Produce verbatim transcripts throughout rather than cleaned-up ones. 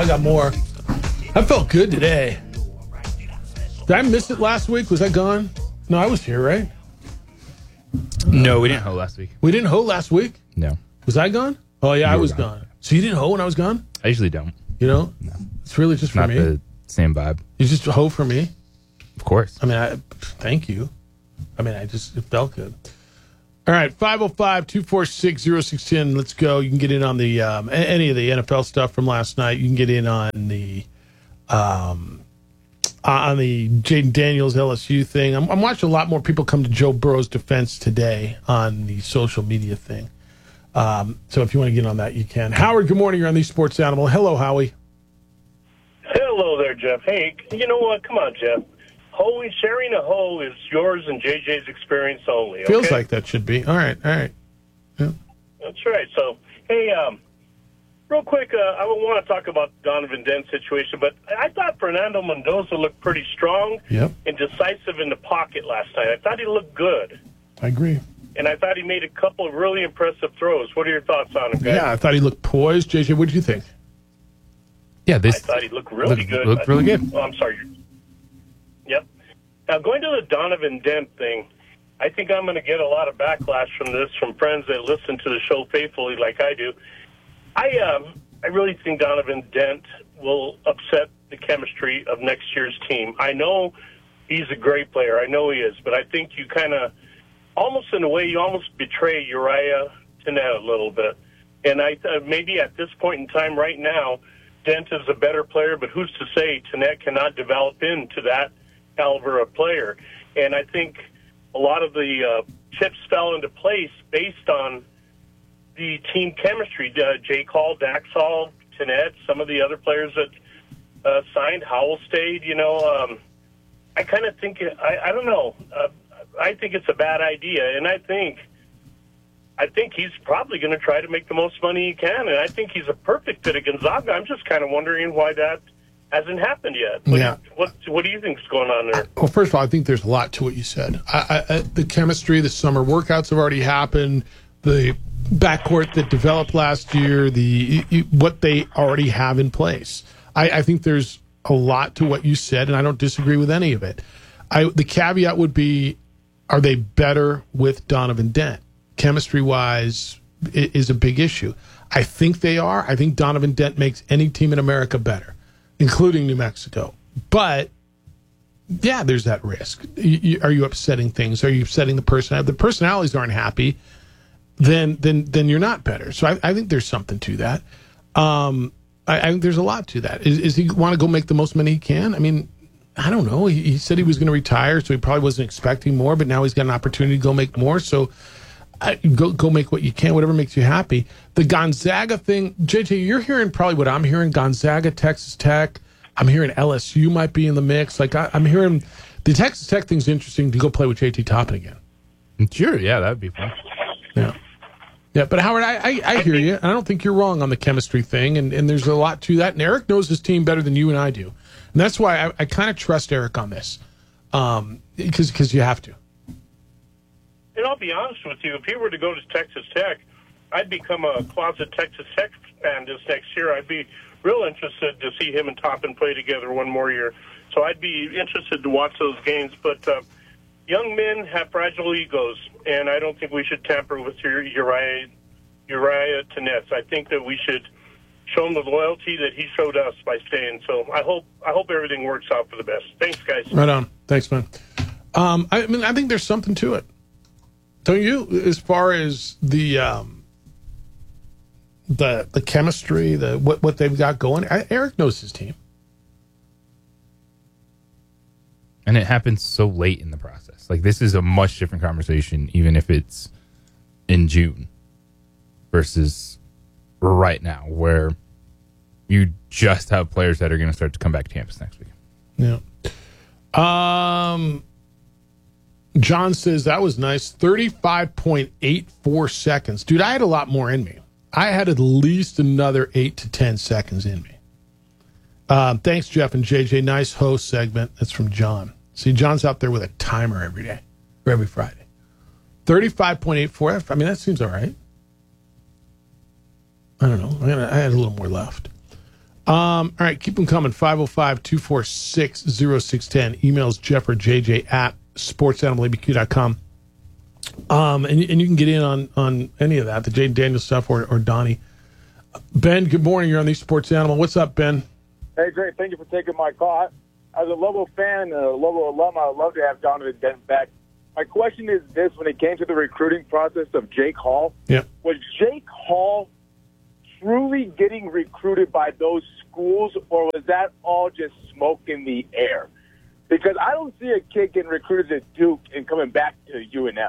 I got more. I felt good today. Did I miss it last week? Was I gone? No, I was here, right? No, we didn't hoe last week. We didn't hoe last week? No. Was I gone? Oh, yeah, You I were was gone. gone. So you didn't hoe when I was gone? I usually don't. You know? No. It's really just for Not me? the same vibe. You just hoe for me? Of course. I mean, I thank you. I mean, I just, it felt good. All right, five oh five, two four six, oh six one oh. Let's go. You can get in on the um, any of the N F L stuff from last night. You can get in on the um, on the Jaden Daniels L S U thing. I'm, I'm watching a lot more people come to Joe Burrow's defense today on the social media thing. Um, so if you want to get on that, you can. Howard, good morning. You're on the Sports Animal. Hello, Howie. Hello there, Jeff. Hey, you know what? Come on, Jeff. Hoeing, sharing a hoe is yours and J J's experience only. Okay? Feels like that should be. All right, all right. Yeah. That's right. So, hey, um, real quick, uh, I want to talk about the Donovan Dent situation, but I thought Fernando Mendoza looked pretty strong Yep. and decisive in the pocket last night. I thought he looked good, I agree. and I thought he made a couple of really impressive throws. What are your thoughts on him, guys? Yeah, I thought he looked poised. J J, what did you think? Yeah, I this thought he looked really looked, good. looked really good. Oh, I'm sorry. Yep. Now, going to the Donovan Dent thing, I think I'm going to get a lot of backlash from this from friends that listen to the show faithfully like I do. I um, I really think Donovan Dent will upset the chemistry of next year's team. I know he's a great player. I know he is. But I think you kind of, almost in a way, you almost betray Uriah Tenet a little bit. And I uh, maybe at this point in time right now, Dent is a better player, but who's to say Tenet cannot develop into that caliber of player? And I think a lot of the uh, chips fell into place based on the team chemistry. Uh, J. Call, Daxall, Tenet, some of the other players that uh, signed, Howell stayed, you know. Um, I kind of think, I, I don't know, uh, I think it's a bad idea. And I think I think he's probably going to try to make the most money he can, and I think he's a perfect fit at Gonzaga. I'm just kind of wondering why that hasn't happened yet. What, Yeah. what What do you think is going on there? Well, first of all, I think there's a lot to what you said. I, I, the chemistry, the summer workouts have already happened. The backcourt that developed last year, the what they already have in place. I, I think there's a lot to what you said, and I don't disagree with any of it. I, the caveat would be, are they better with Donovan Dent? Chemistry-wise, it is a big issue. I think they are. I think Donovan Dent makes any team in America better, including New Mexico. But, yeah, there's that risk. You, you, are you upsetting things? Are you upsetting the person? If the personalities aren't happy, then then then you're not better. So I, I think there's something to that. Um, I, I think there's a lot to that. Is, is he want to go make the most money he can? I mean, I don't know. He, he said he was going to retire, so he probably wasn't expecting more, but now he's got an opportunity to go make more. So I, go go make what you can, whatever makes you happy. The Gonzaga thing, J J, you're hearing probably what I'm hearing. Gonzaga, Texas Tech. I'm hearing L S U might be in the mix. Like I, I'm hearing the Texas Tech thing's interesting to go play with J T Toppin again. Sure, yeah, that'd be fun. Yeah. Yeah, but Howard, I, I, I hear you. I don't think you're wrong on the chemistry thing, and, and there's a lot to that. And Eric knows his team better than you and I do. And that's why I, I kind of trust Eric on this, um, because because you have to. And I'll be honest with you, if he were to go to Texas Tech, I'd become a closet Texas Tech fan this next year. I'd be real interested to see him and Toppin play together one more year. So I'd be interested to watch those games. But uh, young men have fragile egos, and I don't think we should tamper with Uriah, Uriah Tenet. I think that we should show him the loyalty that he showed us by staying. So I hope I hope everything works out for the best. Thanks, guys. Right on. Thanks, man. Um, I mean, I think there's something to it. Don't you? As far as the um, the the chemistry, the what what they've got going. I, Eric knows his team, And it happens so late in the process. Like, this is a much different conversation, even if it's in June versus right now, where you just have players that are going to start to come back to campus next week. Yeah. Um. John says that was nice. thirty-five point eight four seconds. Dude, I had a lot more in me. I had at least another eight to ten seconds in me. Um, thanks, Jeff and J J. Nice host segment. That's from John. See, John's out there with a timer every day, or every Friday. thirty-five point eight four. I mean, that seems all right. I don't know. I had a little more left. Um, all right, keep them coming. five oh five, two four six, oh six one oh. Emails Jeff or J J at sports animal a b q dot com. Um, and, and you can get in on, on any of that, the Jaden Daniels stuff or, or Donnie. Ben, good morning. You're on the Sports Animal. What's up, Ben? Hey, great. Thank you for taking my call. As a Lobo fan, a Lobo alum, I would love to have Donovan Dent back. My question is this: when it came to the recruiting process of Jake Hall, yeah. was Jake Hall truly getting recruited by those schools, or was that all just smoke in the air? Because I don't see a kid getting recruited at Duke and coming back to U N M.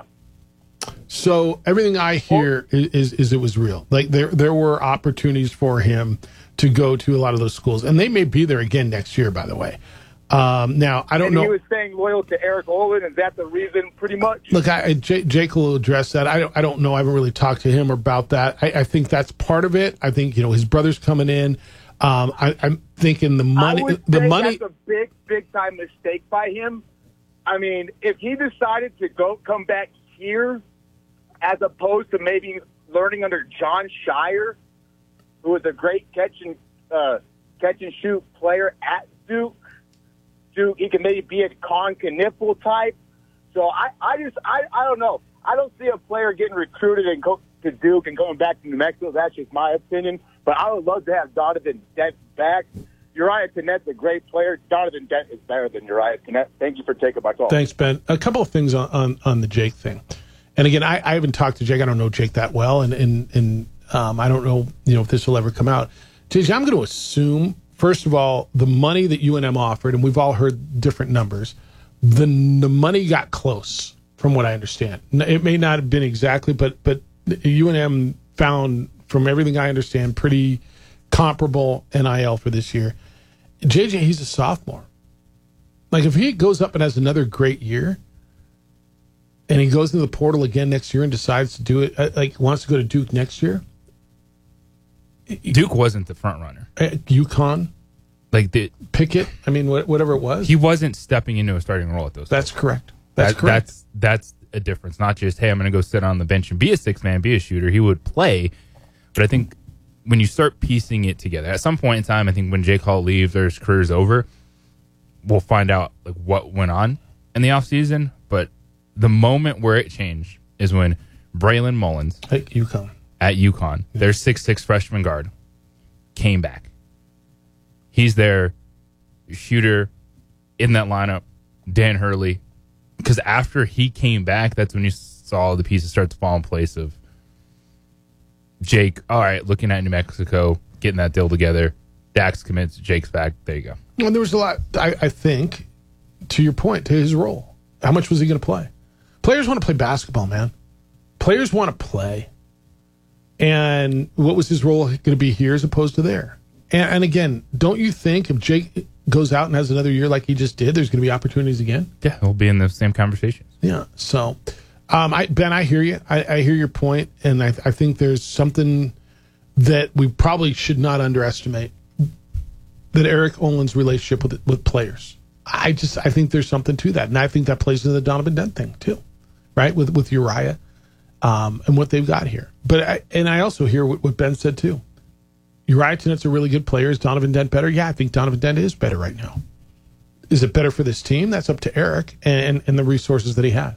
So everything I hear oh. is, is is it was real. Like there there were opportunities for him to go to a lot of those schools, and they may be there again next year. By the way, um, now I don't and know. He was staying loyal to Eric Olin. Is that the reason? Pretty much. Look, I, J, Jake will address that. I don't. I don't know. I haven't really talked to him about that. I, I think that's part of it. I think you know his brother's coming in. Um, I, I'm thinking the money. I would the say money. That's a big, big time mistake by him. I mean, if he decided to go come back here, as opposed to maybe learning under John Shire, who was a great catch and uh, catch and shoot player at Duke. Duke, he can maybe be a Con Kniffel type. So I, I just, I, I don't know. I don't see a player getting recruited and go to Duke and going back to New Mexico. That's just my opinion. But I would love to have Donovan Dent back. Uriah Tenet's a great player. Donovan Dent is better than Uriah Tenet. Thank you for taking my call. Thanks, Ben. A couple of things on, on, on the Jake thing. And again, I, I haven't talked to Jake. I don't know Jake that well, and and, and um, I don't know you know if this will ever come out. J J, I'm going to assume, first of all, the money that U N M offered, and we've all heard different numbers, the the money got close, from what I understand. It may not have been exactly, but but U N M found, from everything I understand, pretty comparable N I L for this year. J J, he's a sophomore. Like, if he goes up and has another great year, and he goes into the portal again next year and decides to do it, like wants to go to Duke next year. Duke wasn't the front runner. At UConn, like the Pickett. I mean, whatever it was. He wasn't stepping into a starting role at those. That's schools. correct. That's that, correct. That's that's a difference. Not just, hey, I'm going to go sit on the bench and be a six man, be a shooter. He would play, but I think when you start piecing it together, at some point in time, I think when Jake Hall leaves or his career's over, we'll find out like what went on in the offseason. But the moment where it changed is when Braylon Mullins at UConn, at UConn, yeah. their six six freshman guard, came back. He's their shooter in that lineup, Dan Hurley. Because after he came back, that's when you saw the pieces start to fall in place of Jake, all right, looking at New Mexico, getting that deal together. Dax commits, Jake's back. There you go. And there was a lot, I, I think, to your point, to his role. How much was he going to play? Players want to play basketball, man. Players want to play. And what was his role going to be here as opposed to there? And, and again, don't you think if Jake goes out and has another year like he just did, there's going to be opportunities again? Yeah, we'll be in the same conversation. Yeah. So, um, I, Ben, I hear you. I, I hear your point, and I, I think there's something that we probably should not underestimate, that Eric Olin's relationship with with players. I just I think there's something to that, and I think that plays into the Donovan Dent thing too, right? With with Uriah um, and what they've got here. But I, and I also hear what, what Ben said too. Uriah Tenet's a really good player. Is Donovan Dent better? Yeah, I think Donovan Dent is better right now. Is it better for this team? That's up to Eric and and the resources that he has.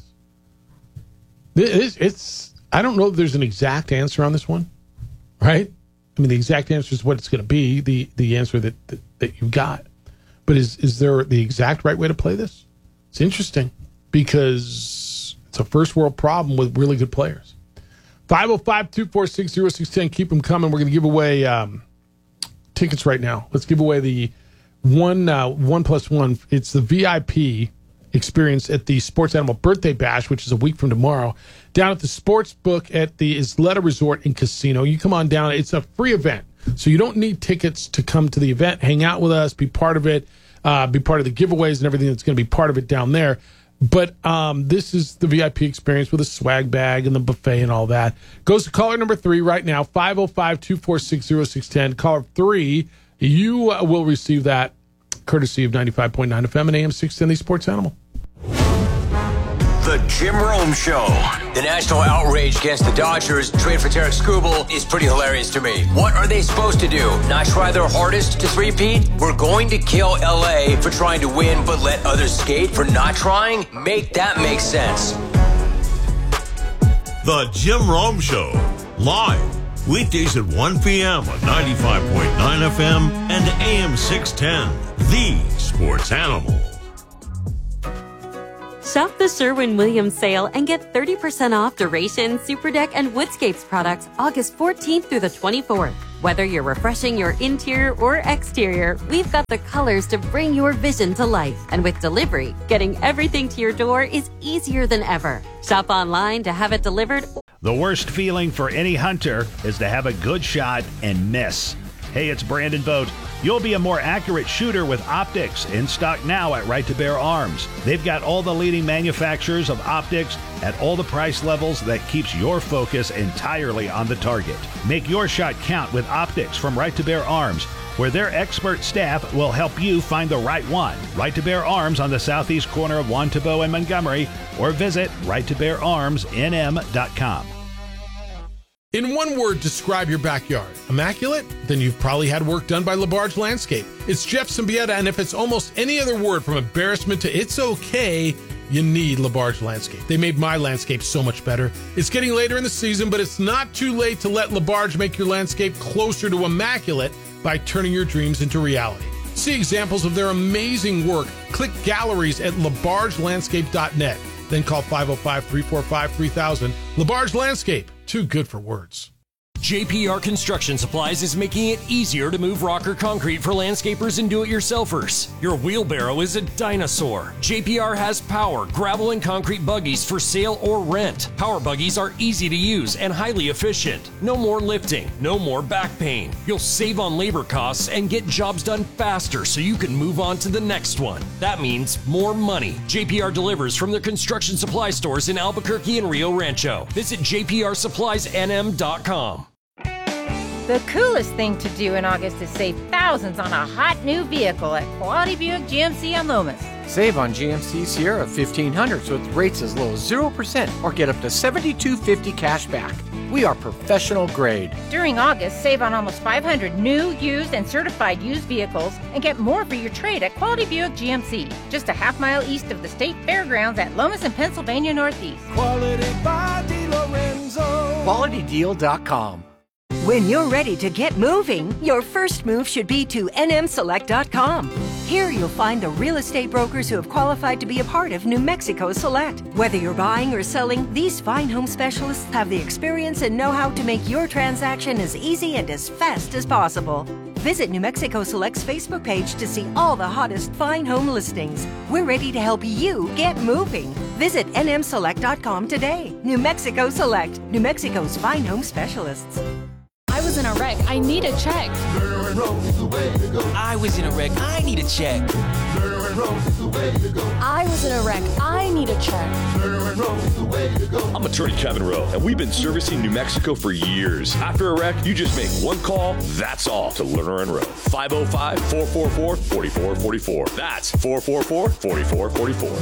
It's, it's I don't know if there's an exact answer on this one, right? I mean, the exact answer is what it's going to be, the the answer that, that, that you got. But is is there the exact right way to play this? It's interesting because it's a first world problem with really good players. five oh five, two four six, oh six one oh. Keep them coming. We're going to give away um, tickets right now. Let's give away the one, uh, one plus one. It's the V I P experience at the Sports Animal Birthday Bash, which is a week from tomorrow, down at the Sports Book at the Isleta Resort and Casino. You come on down. It's a free event, so you don't need tickets to come to the event. Hang out with us, be part of it, uh, be part of the giveaways and everything that's going to be part of it down there. But um, this is the V I P experience with a swag bag and the buffet and all that. Goes to caller number three right now, five oh five, two four six, oh six one oh. Caller three, you uh, will receive that courtesy of ninety-five point nine F M and A M six ten, the Sports Animal. The Jim Rome Show. The national outrage against the Dodgers trade for Tarek Skubal is pretty hilarious to me. What are they supposed to do? Not try their hardest to three-peat? We're going to kill L A for trying to win but let others skate for not trying? Make that make sense. The Jim Rome Show. Live. Weekdays at one p.m. on ninety-five point nine F M and A M six ten. The Sports Animal. Shop the Sherwin-Williams sale and get thirty percent off Duration, Superdeck, and Woodscapes products August fourteenth through the twenty-fourth. Whether you're refreshing your interior or exterior, we've got the colors to bring your vision to life. And with delivery, getting everything to your door is easier than ever. Shop online to have it delivered. The worst feeling for any hunter is to have a good shot and miss. Hey, it's Brandon Vogt. You'll be a more accurate shooter with optics, in stock now at Right to Bear Arms. They've got all the leading manufacturers of optics at all the price levels that keeps your focus entirely on the target. Make your shot count with optics from Right to Bear Arms, where their expert staff will help you find the right one. Right to Bear Arms on the southeast corner of Juan Tabo and Montgomery, or visit right to bear arms n m dot com. In one word, describe your backyard. Immaculate? Then you've probably had work done by LaBarge Landscape. It's Jeff Symbieta, and if it's almost any other word from embarrassment to it's okay, you need LaBarge Landscape. They made my landscape so much better. It's getting later in the season, but it's not too late to let LaBarge make your landscape closer to immaculate by turning your dreams into reality. See examples of their amazing work. Click galleries at labarge landscape dot net. Then call five oh five, three four five, three thousand. LaBarge Landscape. Too good for words. J P R Construction Supplies is making it easier to move rock or concrete for landscapers and do-it-yourselfers. Your wheelbarrow is a dinosaur. J P R has power, gravel, and concrete buggies for sale or rent. Power buggies are easy to use and highly efficient. No more lifting, no more back pain. You'll save on labor costs and get jobs done faster so you can move on to the next one. That means more money. J P R delivers from their construction supply stores in Albuquerque and Rio Rancho. Visit j p r supplies n m dot com. The coolest thing to do in August is save thousands on a hot new vehicle at Quality Buick G M C on Lomas. Save on G M C Sierra fifteen hundreds with rates as low as zero percent or get up to seventy-two fifty cash back. We are professional grade. During August, save on almost five hundred new, used, and certified used vehicles and get more for your trade at Quality Buick G M C, just a half mile east of the State Fairgrounds at Lomas and Pennsylvania Northeast. Quality by DeLorenzo. quality deal dot com. When you're ready to get moving, your first move should be to n m select dot com. Here you'll find the real estate brokers who have qualified to be a part of New Mexico Select. Whether you're buying or selling, these fine home specialists have the experience and know-how to make your transaction as easy and as fast as possible. Visit New Mexico Select's Facebook page to see all the hottest fine home listings. We're ready to help you get moving. Visit n m select dot com today. New Mexico Select, New Mexico's fine home specialists. I was in a wreck. I need a check. I was in a wreck. I need a check. I was in a wreck. I need a check. I'm attorney Kevin Rowe, and we've been servicing New Mexico for years. After a wreck, you just make one call, that's all, to Lerner and Rowe. five oh five, four four four, four four four four. That's four four four, four four four four.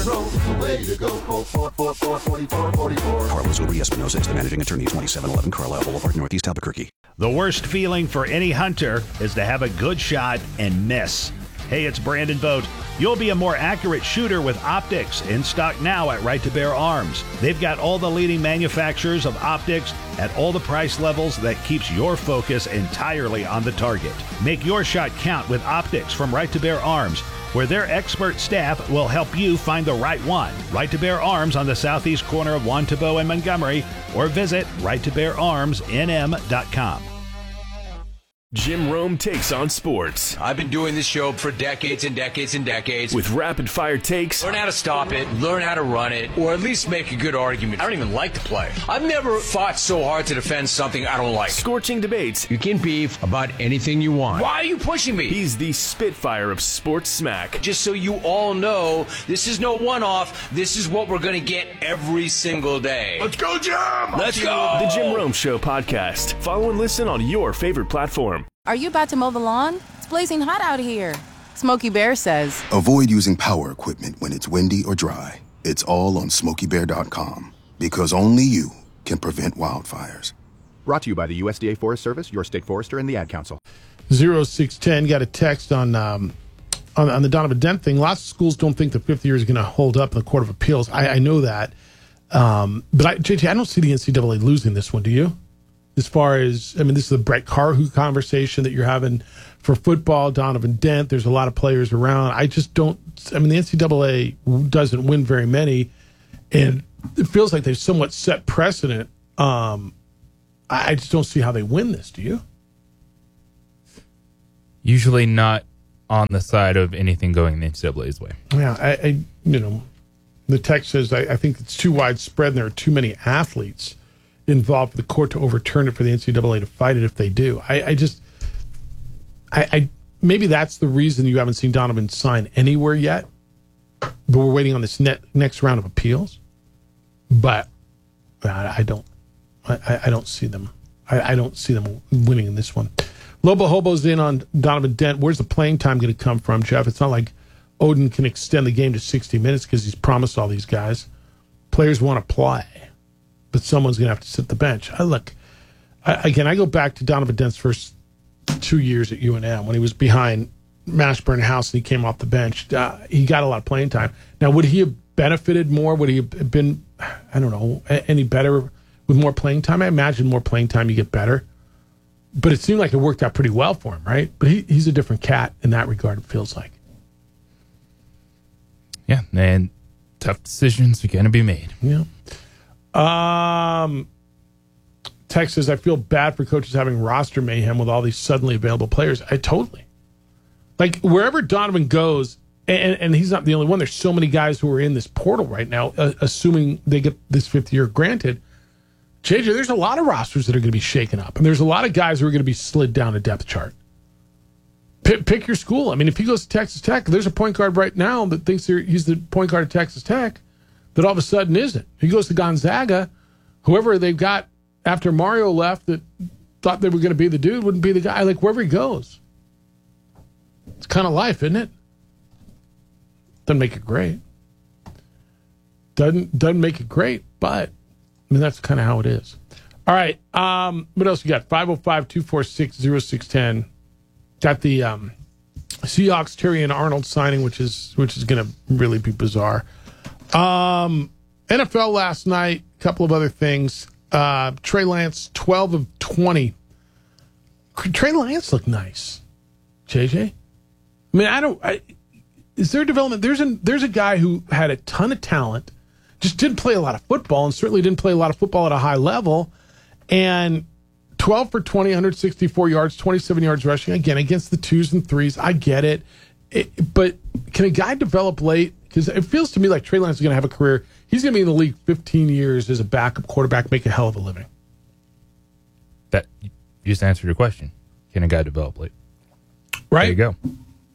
Carlos Uri Espinosa is the managing attorney, twenty-seven eleven Carlisle Boulevard, Northeast Albuquerque. The worst feeling for any hunter is to have a good shot and miss. Hey, it's Brandon Vogt. You'll be a more accurate shooter with optics, in stock now at Right to Bear Arms. They've got all the leading manufacturers of optics at all the price levels that keeps your focus entirely on the target. Make your shot count with optics from Right to Bear Arms, where their expert staff will help you find the right one. Right to Bear Arms on the southeast corner of Juan Tabo and Montgomery, or visit right to bear arms n m dot com. Jim Rome takes on sports. I've been doing this show for decades and decades and decades. With rapid-fire takes. Learn how to stop it, learn how to run it, or at least make a good argument. I don't even like the play. I've never fought so hard to defend something I don't like. Scorching debates. You can beef about anything you want. Why are you pushing me? He's the Spitfire of sports smack. Just so you all know, this is no one-off. This is what we're going to get every single day. Let's go, Jim! Let's go! The Jim Rome Show podcast. Follow and listen on your favorite platform. Are you about to mow the lawn? It's blazing hot out here. Smokey Bear says, avoid using power equipment when it's windy or dry. It's all on Smokey Bear dot com because only you can prevent wildfires. Brought to you by the U S D A Forest Service, your state forester, and the Ad Council. zero six one zero got a text on, um, on on the Donovan Dent thing. Lots of schools don't think the fifth year is going to hold up in the Court of Appeals. I, I know that. Um, but, I, J T, I don't see the N C double A losing this one, do you? As far as, I mean, this is the Brett Carhu conversation that you're having for football, Donovan Dent. There's a lot of players around. I just don't, I mean, the N C double A doesn't win very many, and it feels like they've somewhat set precedent. Um, I, I just don't see how they win this, do you? Usually not on the side of anything going the N C double A's way. Yeah, I, I you know, the text says, I, I think it's too widespread and there are too many athletes involved for the court to overturn it for the N C double A to fight it if they do. I, I just, I, I maybe that's the reason you haven't seen Donovan sign anywhere yet, but we're waiting on this net, next round of appeals. But I, I don't, I, I don't see them. I, I don't see them winning in this one. Lobo Hobo's in on Donovan Dent. Where's the playing time going to come from, Jeff? It's not like Odin can extend the game to sixty minutes because he's promised all these guys. Players want to play, but someone's going to have to sit the bench. I look, I, again, I go back to Donovan Dent's first two years at U N M when he was behind Mashburn House and he came off the bench. Uh, he got a lot of playing time. Now, would he have benefited more? Would he have been, I don't know, any better with more playing time? I imagine more playing time, you get better. But it seemed like it worked out pretty well for him, right? But he, he's a different cat in that regard, it feels like. Yeah, and tough decisions are going to be made. Yeah. Um, Text says, I feel bad for coaches having roster mayhem with all these suddenly available players. I totally. Like, wherever Donovan goes, and, and he's not the only one, there's so many guys who are in this portal right now, uh, assuming they get this fifth year granted. J J, there's a lot of rosters that are going to be shaken up, and there's a lot of guys who are going to be slid down a depth chart. Pick, pick your school. I mean, if he goes to Texas Tech, there's a point guard right now that thinks he's the point guard at Texas Tech that all of a sudden isn't. If he goes to Gonzaga, whoever they've got after Mario left that thought they were going to be the dude wouldn't be the guy. Like, wherever he goes. It's kind of life, isn't it? Doesn't make it great. Doesn't, doesn't make it great, but I mean, that's kind of how it is. All right. Um, what else you got? five oh five, two four six, oh six one oh. Got the um, Seahawks, Terry and Arnold signing, which is which is going to really be bizarre. Um, N F L last night, a couple of other things. Uh, Trey Lance, twelve of twenty. Trey Lance looked nice. J J? I mean, I don't... I, is there development? There's a, there's a guy who had a ton of talent, just didn't play a lot of football, and certainly didn't play a lot of football at a high level, and twelve for twenty, one hundred sixty-four yards, twenty-seven yards rushing, again, against the twos and threes. I get it. it but can a guy develop late? Because it feels to me like Trey Lance is going to have a career. He's going to be in the league fifteen years as a backup quarterback, make a hell of a living. That you just answered your question. Can a guy develop late? Right. There you go.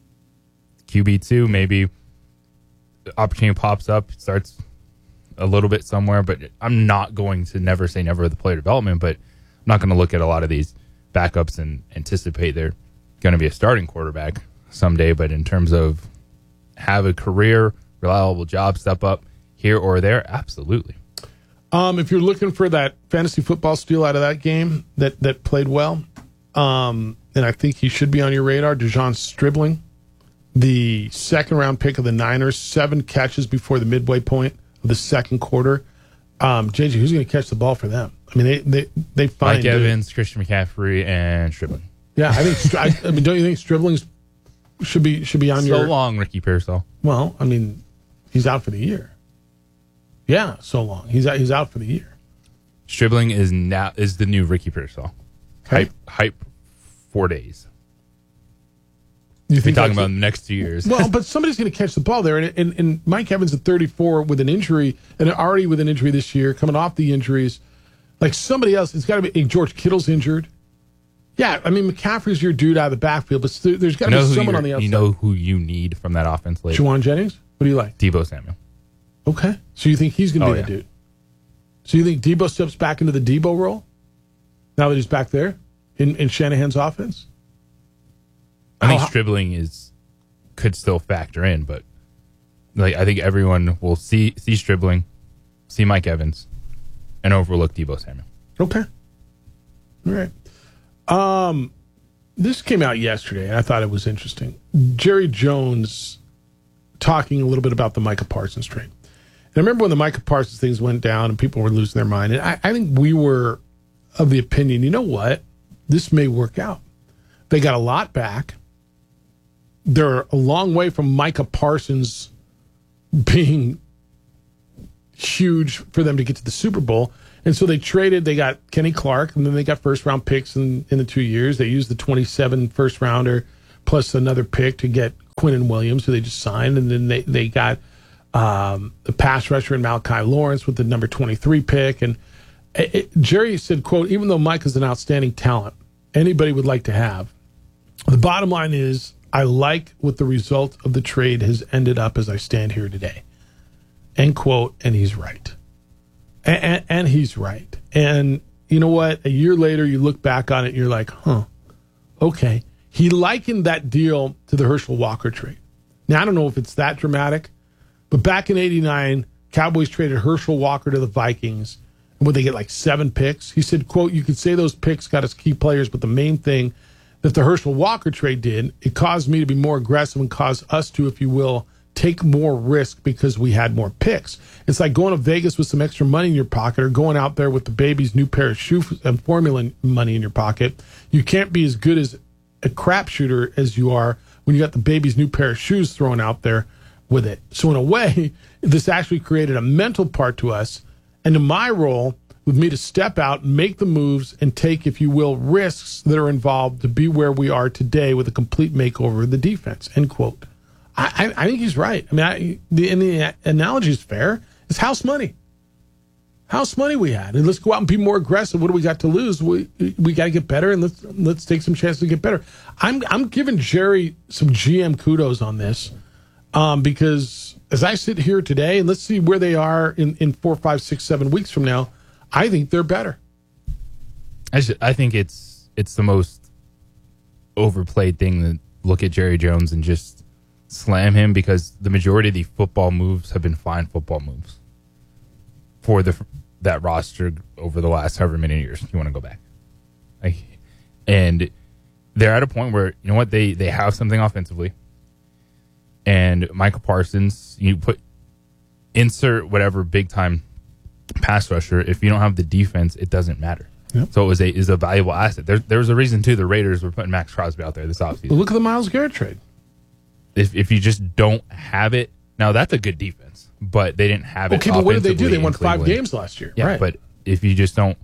Q B two, maybe the opportunity pops up, starts a little bit somewhere, but I'm not going to never say never with the player development, but I'm not going to look at a lot of these backups and anticipate they're going to be a starting quarterback someday. But in terms of have a career, reliable job, step up here or there, absolutely. Um, if you're looking for that fantasy football steal out of that game that, that played well, um, and I think he should be on your radar, Dejon Stribling, the second round pick of the Niners, seven catches before the midway point of the second quarter. Um, J J, who's going to catch the ball for them? I mean, they they they find Mike Evans, Christian McCaffrey, and Stribling. Yeah, I think. I, I mean, don't you think Stribling's should be should be on so your? So long, Ricky Pearsall. Well, I mean, he's out for the year. Yeah, so long. He's out. He's out for the year. Stribling is now is the new Ricky Pearsall. Okay. Hype, hype, four days. You think We're talking that's about the next two years? Well, but somebody's going to catch the ball there, and, and and Mike Evans at thirty-four with an injury, and already with an injury this year, coming off the injuries, like somebody else. It's got to be. Hey, George Kittle's injured. Yeah, I mean McCaffrey's your dude out of the backfield, but st- there's got to you know be someone on the outside. You know who you need from that offense later? Juwan Jennings. What do you like? Deebo Samuel. Okay, so you think he's going to oh, be yeah. the dude? So you think Deebo steps back into the Deebo role now that he's back there in, in Shanahan's offense? I think How- Stribling is could still factor in, but like I think everyone will see see Stribling, see Mike Evans, and overlook Deebo Samuel. Okay. All right. Um, this came out yesterday, and I thought it was interesting. Jerry Jones talking a little bit about the Micah Parsons trade. And I remember when the Micah Parsons things went down and people were losing their mind. And I, I think we were of the opinion, you know what? This may work out. They got a lot back. They're a long way from Micah Parsons being huge for them to get to the Super Bowl. And so they traded, they got Kenny Clark, and then they got first-round picks in, in the two years. They used the twenty-seven first-rounder plus another pick to get Quinnen Williams, who they just signed. And then they, they got um, the pass rusher in Malachi Lawrence with the number twenty-three pick. And it, it, Jerry said, quote, even though Mike is an outstanding talent, anybody would like to have, the bottom line is I like what the result of the trade has ended up as I stand here today. End quote, and he's right. And, and, and he's right. And you know what? A year later, you look back on it and you're like, huh, okay. He likened that deal to the Herschel Walker trade. Now, I don't know if it's that dramatic, but back in eighty-nine, Cowboys traded Herschel Walker to the Vikings. And would they get like seven picks? He said, quote, you could say those picks got us key players, but the main thing that the Herschel Walker trade did, it caused me to be more aggressive and caused us to, if you will, take more risk because we had more picks. It's like going to Vegas with some extra money in your pocket or going out there with the baby's new pair of shoe and formula money in your pocket. You can't be as good as a crapshooter as you are when you got the baby's new pair of shoes thrown out there with it. So in a way, this actually created a mental part to us. And in my role, with me to step out, make the moves, and take, if you will, risks that are involved to be where we are today with a complete makeover of the defense, end quote. I, I think he's right. I mean, I, the, and the analogy is fair. It's house money. House money we had. And let's go out and be more aggressive. What do we got to lose? We we got to get better, and let's let's take some chances to get better. I'm I'm giving Jerry some G M kudos on this um, because as I sit here today, and let's see where they are in, in four, five, six, seven weeks from now, I think they're better. I, just, I think it's it's the most overplayed thing to look at Jerry Jones and just slam him because the majority of the football moves have been fine football moves for the that roster over the last however many years you want to go back. Like, and they're at a point where, you know what, they, they have something offensively. And Michael Parsons, you put insert whatever big time pass rusher. If you don't have the defense, it doesn't matter. Yep. So it was a is a valuable asset. There, there was a reason too. The Raiders were putting Max Crosby out there this offseason. Well, look at the Myles Garrett trade. If if you just don't have it, now that's a good defense, but they didn't have it. Okay, but what did they do? They in won five Cleveland. games last year. Yeah, right. But if you just don't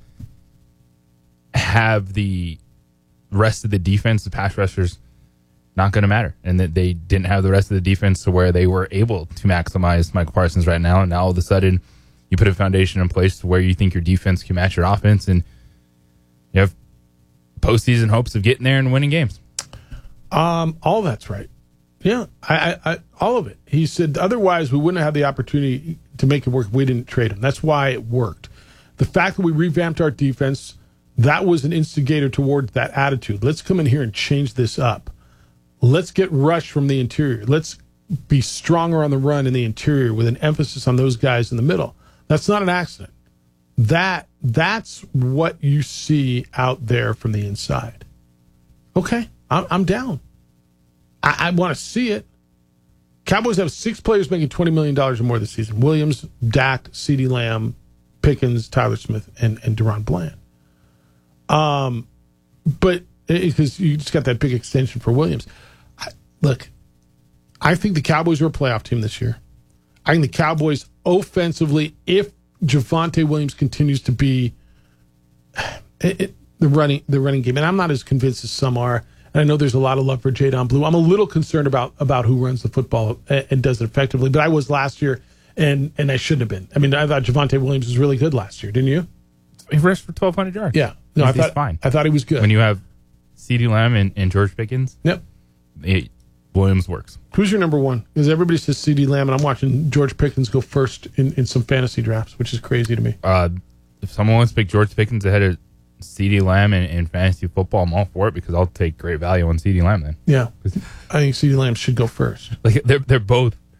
have the rest of the defense, the pass rushers, not going to matter. And that they didn't have the rest of the defense to where they were able to maximize Michael Parsons right now. And now all of a sudden, you put a foundation in place to where you think your defense can match your offense, and you have postseason hopes of getting there and winning games. Um, all that's right. Yeah, I, I, I, all of it. He said otherwise we wouldn't have the opportunity to make it work if we didn't trade him. That's why it worked. The fact that we revamped our defense, that was an instigator towards that attitude. Let's come in here and change this up. Let's get rushed from the interior. Let's be stronger on the run in the interior with an emphasis on those guys in the middle. That's not an accident. That that's what you see out there from the inside. Okay, I'm, I'm down. I, I want to see it. Cowboys have six players making twenty million dollars or more this season. Williams, Dak, CeeDee Lamb, Pickens, Tyler Smith, and, and Deron Bland. Um, but because you just got that big extension for Williams. I, look, I think the Cowboys are a playoff team this year. I think the Cowboys offensively, if Javonte Williams continues to be it, it, the running the running game, and I'm not as convinced as some are. And I know there's a lot of love for Jadon Blue. I'm a little concerned about about who runs the football and, and does it effectively, but I was last year, and and I shouldn't have been. I mean, I thought Javonte Williams was really good last year, didn't you? He rushed for twelve hundred yards. Yeah, no, he's, I thought he's fine. I thought he was good. When you have CeeDee Lamb and, and George Pickens, yep, it, Williams works. Who's your number one? Because everybody says CeeDee Lamb, and I'm watching George Pickens go first in, in some fantasy drafts, which is crazy to me. Uh, if someone wants to pick George Pickens ahead of CeeDee Lamb in, in fantasy football, I'm all for it because I'll take great value on CeeDee Lamb then. Yeah, I think CeeDee Lamb should go first. Like they're they're both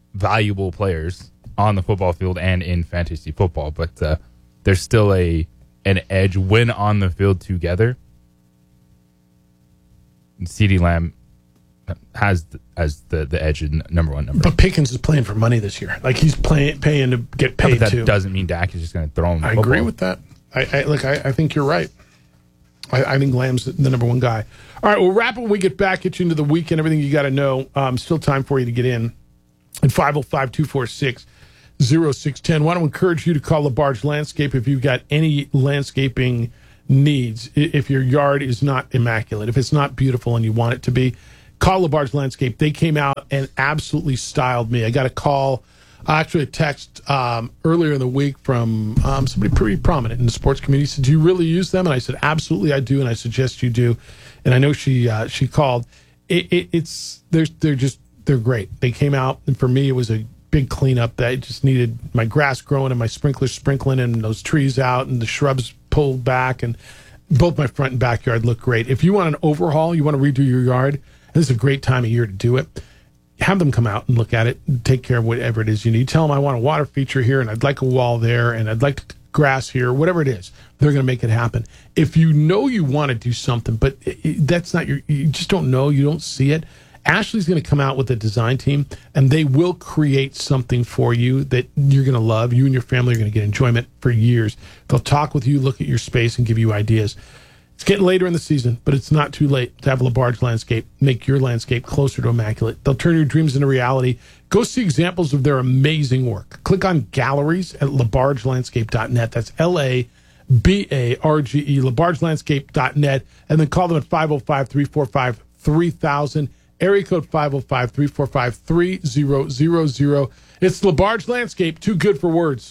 valuable players on the football field and in fantasy football, but uh, there's still a an edge when on the field together. CeeDee Lamb has the, as the, the edge in number one number. But Pickens is playing for money this year. Like he's playing, paying to get paid yeah, but that too. doesn't mean Dak is just going to throw him the I football. agree with that. I, I look. I, I think you're right. I, I think Lamb's the number one guy. All right, we'll wrap it when we get back. Get you into the weekend. Everything you got to know. Um, still time for you to get in. At five oh five, two four six, oh six one oh. Want to encourage you to call LaBarge Landscape if you've got any landscaping needs. If your yard is not immaculate, if it's not beautiful and you want it to be, call LaBarge Landscape. They came out and absolutely styled me. I got a call, actually a text um, earlier in the week from um, somebody pretty prominent in the sports community. He said, do you really use them? And I said, absolutely I do, and I suggest you do. And I know she uh, she called. It, it, it's they're, they're just, they're great. They came out, and for me, it was a big cleanup that I just needed my grass growing and my sprinklers sprinkling and those trees out and the shrubs pulled back, and both my front and backyard look great. If you want an overhaul, you want to redo your yard, this is a great time of year to do it. Have them come out and look at it and take care of whatever it is you need. Tell them I want a water feature here and I'd like a wall there and I'd like grass here, whatever it is. They're going to make it happen. If you know you want to do something, but it, it, that's not your, you just don't know, you don't see it, Ashley's going to come out with a design team and they will create something for you that you're going to love. You and your family are going to get enjoyment for years. They'll talk with you, look at your space, and give you ideas. It's getting later in the season, but it's not too late to have LaBarge Landscape make your landscape closer to immaculate. They'll turn your dreams into reality. Go see examples of their amazing work. Click on galleries at labarge landscape dot net. That's L A B A R G E, labarge landscape dot net. And then call them at five oh five, three four five, three thousand. Area code five oh five, three four five, three thousand. It's LaBarge Landscape, too good for words.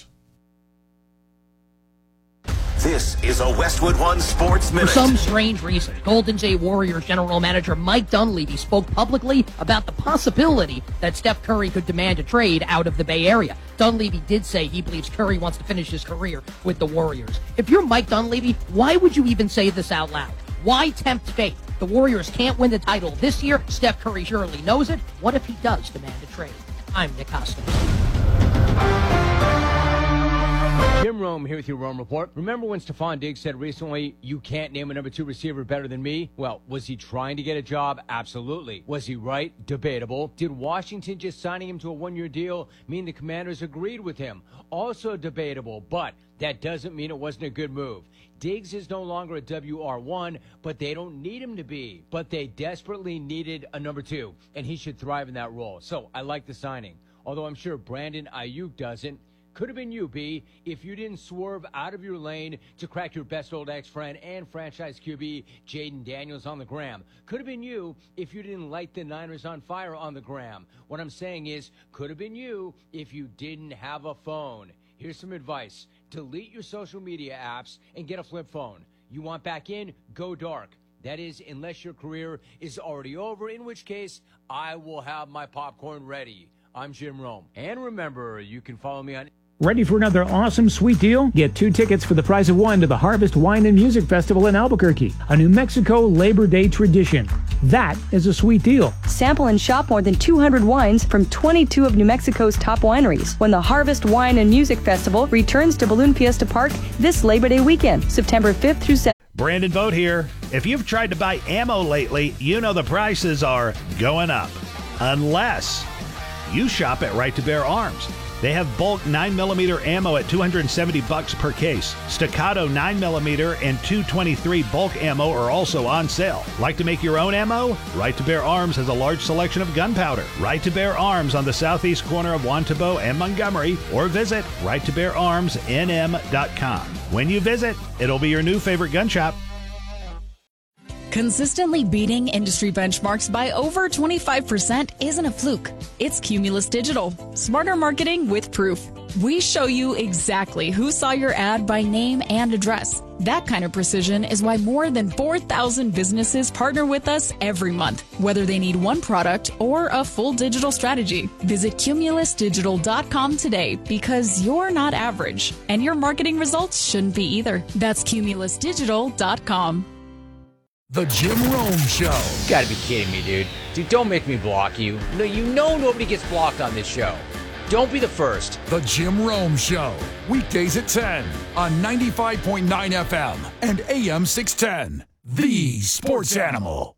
This is a Westwood One Sports Minute. For some strange reason, Golden State Warriors general manager Mike Dunleavy spoke publicly about the possibility that Steph Curry could demand a trade out of the Bay Area. Dunleavy did say he believes Curry wants to finish his career with the Warriors. If you're Mike Dunleavy, why would you even say this out loud? Why tempt fate? The Warriors can't win the title this year. Steph Curry surely knows it. What if he does demand a trade? I'm Nick Costa. Jim Rome here with your Rome Report. Remember when Stephon Diggs said recently, you can't name a number two receiver better than me? Well, was he trying to get a job? Absolutely. Was he right? Debatable. Did Washington just signing him to a one-year deal mean the Commanders agreed with him? Also debatable, but that doesn't mean it wasn't a good move. Diggs is no longer a W R one, but they don't need him to be. But they desperately needed a number two, and he should thrive in that role. So I like the signing, although I'm sure Brandon Ayuk doesn't. Could have been you, B, if you didn't swerve out of your lane to crack your best old ex-friend and franchise Q B, Jaden Daniels, on the gram. Could have been you if you didn't light the Niners on fire on the gram. What I'm saying is, could have been you if you didn't have a phone. Here's some advice. Delete your social media apps and get a flip phone. You want back in? Go dark. That is, unless your career is already over, in which case, I will have my popcorn ready. I'm Jim Rome. And remember, you can follow me on... Ready for another awesome sweet deal? Get two tickets for the price of one to the Harvest Wine and Music Festival in Albuquerque, a New Mexico Labor Day tradition. That is a sweet deal. Sample and shop more than two hundred wines from twenty-two of New Mexico's top wineries when the Harvest Wine and Music Festival returns to Balloon Fiesta Park this Labor Day weekend, September fifth through seventh. Brandon Vogt here. If you've tried to buy ammo lately, you know the prices are going up. Unless you shop at Right to Bear Arms. They have bulk nine millimeter ammo at two hundred seventy bucks per case. Staccato nine millimeter and two twenty-three bulk ammo are also on sale. Like to make your own ammo? Right to Bear Arms has a large selection of gunpowder. Right to Bear Arms on the southeast corner of Wantabo and Montgomery, or visit right to bear arms n m dot com. When you visit, it'll be your new favorite gun shop. Consistently beating industry benchmarks by over twenty-five percent isn't a fluke. It's Cumulus Digital. Smarter marketing with proof. We show you exactly who saw your ad by name and address. That kind of precision is why more than four thousand businesses partner with us every month, whether they need one product or a full digital strategy. Visit cumulus digital dot com today, because you're not average, and your marketing results shouldn't be either. That's cumulus digital dot com. The Jim Rome Show. You gotta be kidding me, dude. Dude, don't make me block you. No, you know nobody gets blocked on this show. Don't be the first. The Jim Rome Show. Weekdays at ten on ninety-five point nine F M and A M six ten. The Sports Animal.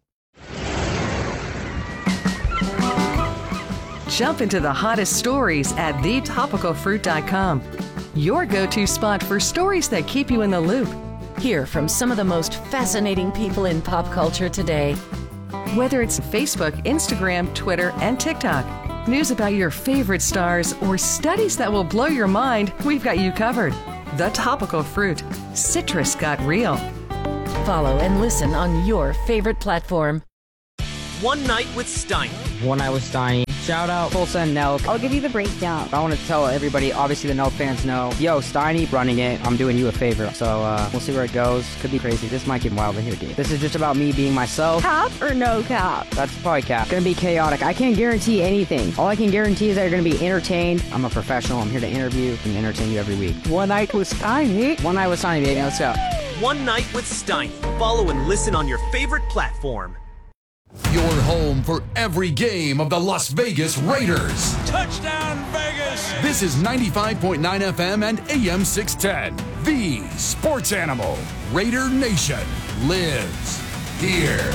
Jump into the hottest stories at the topical fruit dot com. Your go-to spot for stories that keep you in the loop. Hear from some of the most fascinating people in pop culture today. Whether it's Facebook, Instagram, Twitter, and TikTok, news about your favorite stars, or studies that will blow your mind, we've got you covered. The Topical Fruit. Citrus got real. Follow and listen on your favorite platform. One Night with Steiny. One Night with Steiny. Shout out Tulsa and Nelk. I'll give you the breakdown. I want to tell everybody, obviously the Nelk fans know, yo, Steiny running it, I'm doing you a favor. So uh, we'll see where it goes. Could be crazy. This might get wild in here, dude. This is just about me being myself. Cap or no cap? That's probably cap. Gonna be chaotic. I can't guarantee anything. All I can guarantee is that you're gonna be entertained. I'm a professional. I'm here to interview and entertain you every week. One Night with Steiny. One Night with Steiny, baby. Let's go. One Night with Steiny. Follow and listen on your favorite platform. Your home for every game of the Las Vegas Raiders. Touchdown, Vegas! This is ninety-five point nine F M and A M six ten. The Sports Animal. Raider Nation lives here.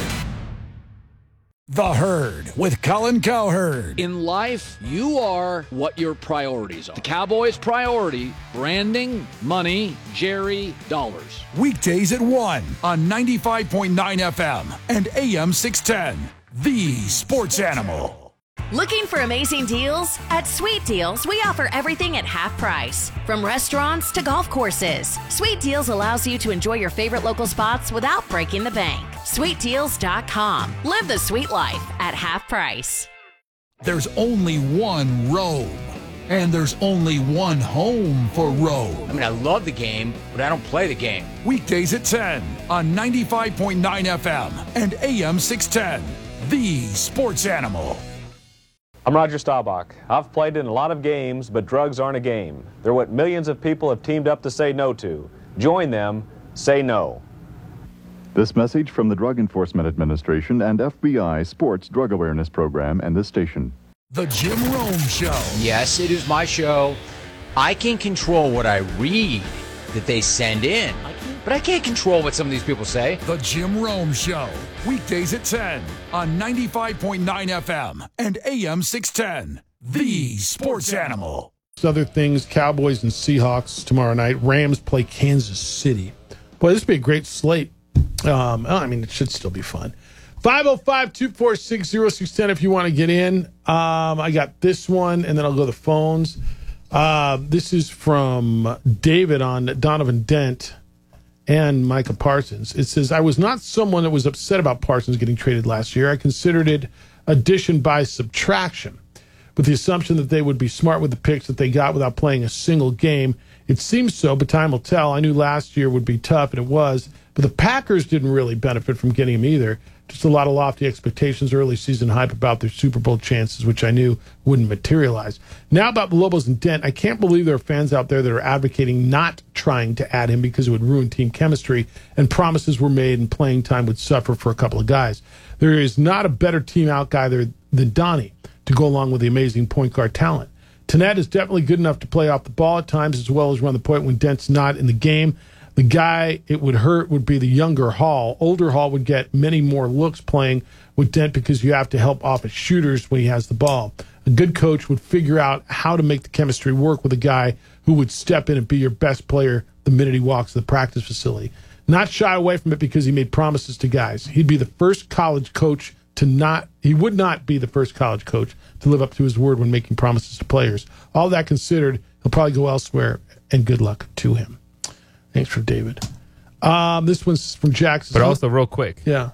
The Herd with Colin Cowherd. In life, you are what your priorities are. The Cowboys' priority, branding, money, Jerry, dollars. Weekdays at one on ninety-five point nine F M and A M six ten. The Sports Animal. Looking for amazing deals? At Sweet Deals, we offer everything at half price. From restaurants to golf courses, Sweet Deals allows you to enjoy your favorite local spots without breaking the bank. sweet deals dot com. Live the sweet life at half price. There's only one Rome, and there's only one home for Rome. I mean, I love the game, but I don't play the game. Weekdays at ten on ninety-five point nine F M and A M six ten. The Sports Animal. I'm Roger Staubach. I've played in a lot of games, but drugs aren't a game. They're what millions of people have teamed up to say no to. Join them. Say no. This message from the Drug Enforcement Administration and F B I Sports Drug Awareness Program and this station. The Jim Rome Show. Yes, it is my show. I can control what I read that they send in, but I can't control what some of these people say. The Jim Rome Show. Weekdays at ten on ninety-five point nine F M and A M six ten. The Sports Animal. Other things, Cowboys and Seahawks tomorrow night. Rams play Kansas City. Boy, this would be a great slate. Um, I mean, it should still be fun. five oh five, two four six, oh six one oh if you want to get in. Um, I got this one, and then I'll go to the phones. Uh, this is from David on Donovan Dent and Micah Parsons. It says, I was not someone that was upset about Parsons getting traded last year. I considered it addition by subtraction, with the assumption that they would be smart with the picks that they got without playing a single game. It seems so, but time will tell. I knew last year would be tough, and it was. But the Packers didn't really benefit from getting him either. Just a lot of lofty expectations, early season hype about their Super Bowl chances, which I knew wouldn't materialize. Now about the Lobos and Dent, I can't believe there are fans out there that are advocating not trying to add him because it would ruin team chemistry and promises were made and playing time would suffer for a couple of guys. There is not a better team out guy there than Donnie to go along with the amazing point guard talent. Tannett is definitely good enough to play off the ball at times as well as run the point when Dent's not in the game. The guy it would hurt would be the younger Hall. Older Hall would get many more looks playing with Dent because you have to help off his shooters when he has the ball. A good coach would figure out how to make the chemistry work with a guy who would step in and be your best player the minute he walks to the practice facility. Not shy away from it because he made promises to guys. He'd be the first college coach to not, he would not be the first college coach to live up to his word when making promises to players. All that considered, he'll probably go elsewhere, and good luck to him. Thanks for David. Um, this one's from Jackson. But also, real quick. Yeah.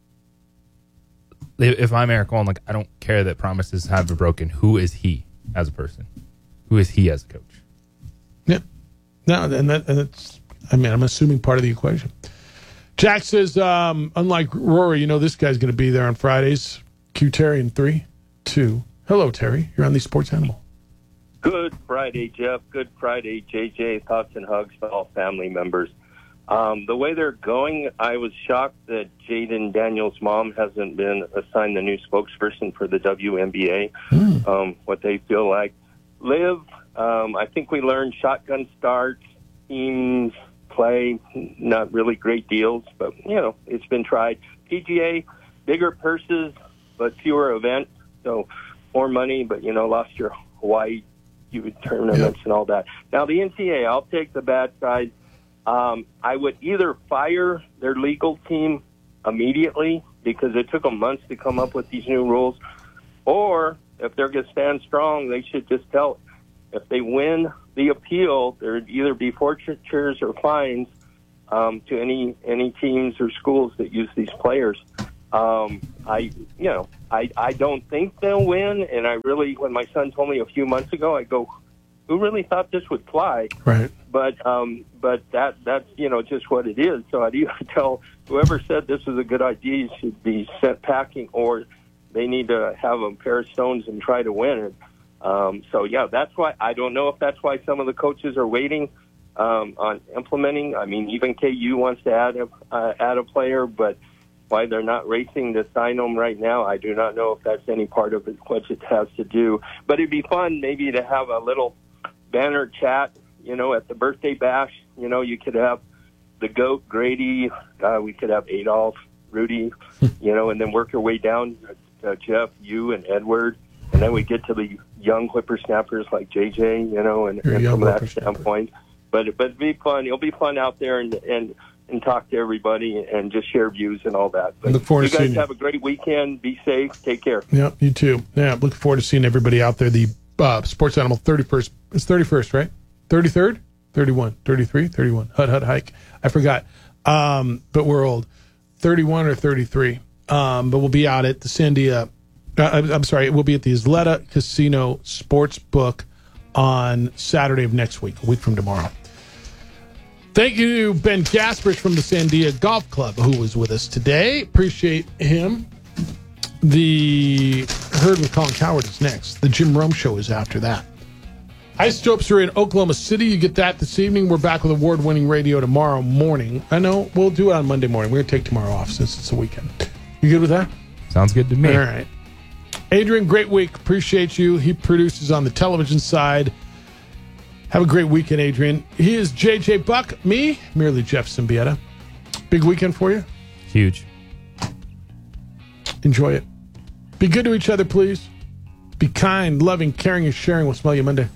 If I'm Eric Holland, like, I don't care that promises have been broken. Who is he as a person? Who is he as a coach? Yeah. No, and, that, and that's, I mean, I'm assuming part of the equation. Jack says, um, unlike Rory, you know this guy's going to be there on Fridays. Q Terry in three, two. Hello, Terry. You're on the Sports Animal. Good Friday, Jeff. Good Friday, J J. Thoughts and hugs to all family members. Um, the way they're going, I was shocked that Jaden Daniels' mom hasn't been assigned the new spokesperson for the W N B A, mm. um, what they feel like. Liv, um, I think we learned shotgun starts, teams, play, not really great deals, but, you know, it's been tried. P G A, bigger purses, but fewer events, so more money, but, you know, lost your Hawaii tournaments yep. and all that. Now, the N C A A, I'll take the bad side. Um, I would either fire their legal team immediately because it took them months to come up with these new rules, or if they're going to stand strong, they should just tell if they win the appeal, there'd either be forfeitures or fines um, to any any teams or schools that use these players. Um, I, you know, I I don't think they'll win, and I really, when my son told me a few months ago, I go, who really thought this would fly? Right. But um, but that that's you know just what it is. So I'd either tell whoever said this was a good idea should be sent packing, or they need to have a pair of stones and try to win it. Um, so yeah, that's why I don't know if that's why some of the coaches are waiting um, on implementing. I mean, even K U wants to add a uh, add a player, but why they're not racing to sign them right now, I do not know if that's any part of it, what it has to do. But it'd be fun maybe to have a little banner chat, you know, at the birthday bash. You know, you could have the GOAT, Grady, uh, we could have Adolph, Rudy, you know, and then work your way down, uh, Jeff, you, and Edward. And then we get to the young whippersnappers like J J, you know, and, and from that standpoint. But, but it'd be fun. It'll be fun out there and, and, and talk to everybody and just share views and all that. But look forward you to guys seeing have a great weekend. Be safe. Take care. Yeah, you too. Yeah, looking forward to seeing everybody out there. The uh, Sports Animal thirty-first. It's thirty-first, right? thirty-third? thirty-one, thirty-three, thirty-one. Hut, hut, hike. I forgot. Um, but we're old. thirty-one or thirty-three. Um, but we'll be out at the Sandia. Uh, I'm sorry. We'll be at the Isleta Casino Sports Book on Saturday of next week, a week from tomorrow. Thank you to Ben Gaspers from the Sandia Golf Club, who was with us today. Appreciate him. The Herd with Colin Coward is next. The Jim Rome Show is after that. Isotopes are in Oklahoma City. You get that this evening. We're back with award-winning radio tomorrow morning. I know we'll do it on Monday morning. We're going to take tomorrow off since it's a weekend. You good with that? Sounds good to me. All right. Adrian, great week. Appreciate you. He produces on the television side. Have a great weekend, Adrian. He is J J Buck. Me, merely Jeff Symbieta. Big weekend for you? Huge. Enjoy it. Be good to each other, please. Be kind, loving, caring, and sharing. We'll smell you Monday.